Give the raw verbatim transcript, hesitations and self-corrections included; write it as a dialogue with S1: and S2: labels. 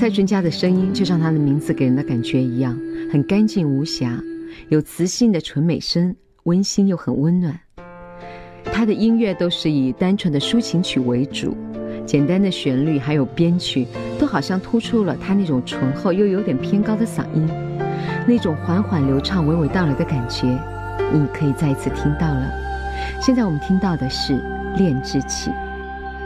S1: 蔡淳佳的声音就像她的名字给人的感觉一样，很干净无瑕，有磁性的纯美声，温馨又很温暖。她的音乐都是以单纯的抒情曲为主，简单的旋律还有编曲都好像突出了她那种醇厚又有点偏高的嗓音，那种缓缓流畅娓娓道来的感觉你可以再一次听到了。现在我们听到的是《恋之气》。